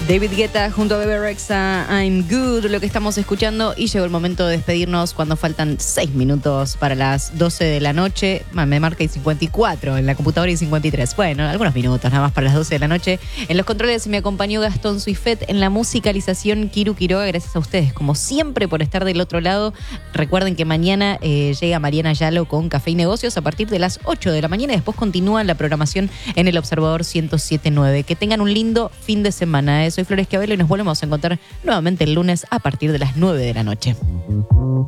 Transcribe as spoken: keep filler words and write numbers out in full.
David Guetta junto a Bebe Rexha, I'm Good, lo que estamos escuchando, y llegó el momento de despedirnos cuando faltan seis minutos para las doce de la noche. Me marca y cincuenta y cuatro en la computadora y cincuenta y tres. Bueno, algunos minutos nada más para las doce de la noche. En los controles me acompañó Gastón Suifet, en la musicalización Kiru Quiroga. Gracias a ustedes, como siempre, por estar del otro lado. Recuerden que mañana eh, llega Mariana Yalo con Café y Negocios a partir de las ocho de la mañana y después continúa la programación en el Observador ciento siete punto nueve. Que tengan un lindo fin de semana. ¿eh? Soy Flores Cavelo y nos volvemos a encontrar nuevamente el lunes a partir de las nueve de la noche.